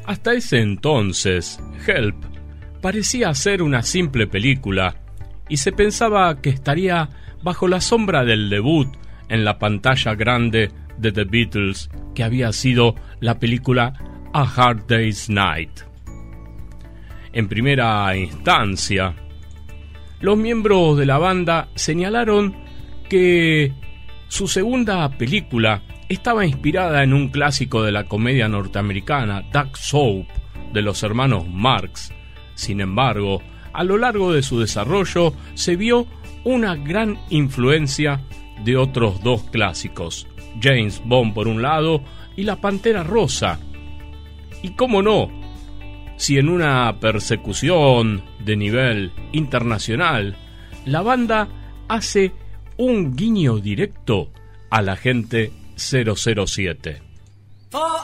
Hasta ese entonces, Help parecía ser una simple película y se pensaba que estaría bajo la sombra del debut en la pantalla grande de The Beatles, que había sido la película A Hard Day's Night. En primera instancia, los miembros de la banda señalaron que su segunda película estaba inspirada en un clásico de la comedia norteamericana, Duck Soup, de los hermanos Marx. Sin embargo, a lo largo de su desarrollo se vio una gran influencia de otros dos clásicos, James Bond por un lado y La Pantera Rosa. Y cómo no, si en una persecución de nivel internacional, la banda hace un guiño directo al agente 007. For